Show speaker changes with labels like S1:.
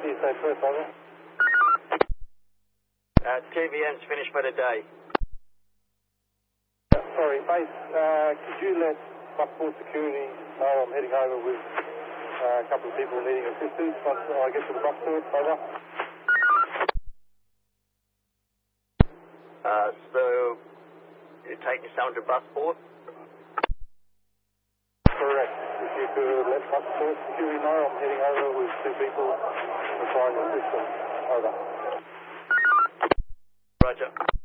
S1: you say first, over.
S2: TVN's finished for the day.
S1: Sorry, base, could you let Buckport Security know I'm heading over with a couple of people needing assistance once I get to the Buckport, over.
S2: So, you're taking someone to Buckport?
S1: Correct. If you could let Buckport Security know I'm heading over with two people requiring assistance, over.
S2: Roger.